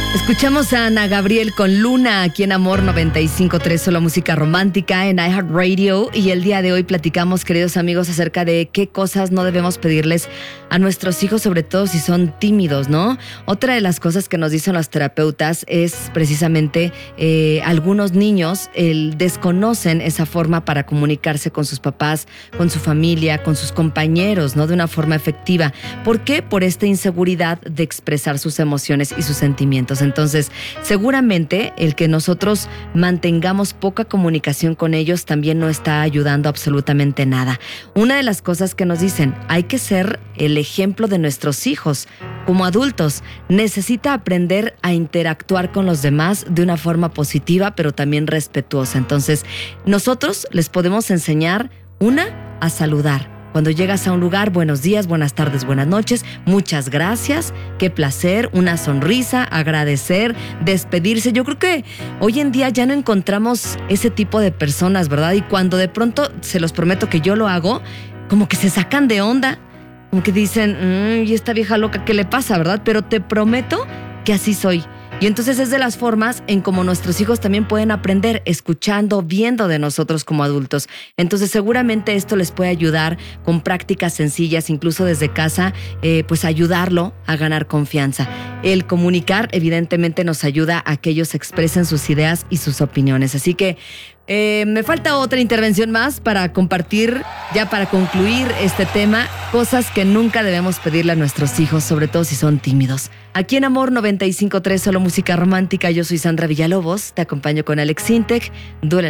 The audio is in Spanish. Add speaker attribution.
Speaker 1: Escuchamos a Ana Gabriel con Luna aquí en Amor 95.3, solo música romántica en iHeartRadio. Y el día de hoy platicamos, queridos amigos, acerca de qué cosas no debemos pedirles a nuestros hijos, sobre todo si son tímidos, ¿no? Otra de las cosas que nos dicen los terapeutas es precisamente algunos niños desconocen esa forma para comunicarse con sus papás, con su familia, con sus compañeros, ¿no? De una forma efectiva. ¿Por qué? Por esta inseguridad de expresar sus emociones y sus sentimientos. Entonces, seguramente el que nosotros mantengamos poca comunicación con ellos también no está ayudando absolutamente nada. Una de las cosas que nos dicen, hay que ser el ejemplo de nuestros hijos. Como adultos, necesita aprender a interactuar con los demás de una forma positiva, pero también respetuosa. Entonces, nosotros les podemos enseñar, a saludar. Cuando llegas a un lugar, buenos días, buenas tardes, buenas noches, muchas gracias, qué placer, una sonrisa, agradecer, despedirse. Yo creo que hoy en día ya no encontramos ese tipo de personas, ¿verdad? Y cuando de pronto, se los prometo que yo lo hago, como que se sacan de onda, como que dicen, ¿y esta vieja loca qué le pasa, verdad? Pero te prometo que así soy. Y entonces es de las formas en como nuestros hijos también pueden aprender, escuchando, viendo de nosotros como adultos. Entonces seguramente esto les puede ayudar con prácticas sencillas, incluso desde casa, pues ayudarlo a ganar confianza. El comunicar evidentemente nos ayuda a que ellos expresen sus ideas y sus opiniones. Así que me falta otra intervención más para compartir, ya para concluir este tema, cosas que nunca debemos pedirle a nuestros hijos, sobre todo si son tímidos. Aquí en Amor 95.3, solo música romántica, yo soy Sandra Villalobos, te acompaño con Alex Sintek.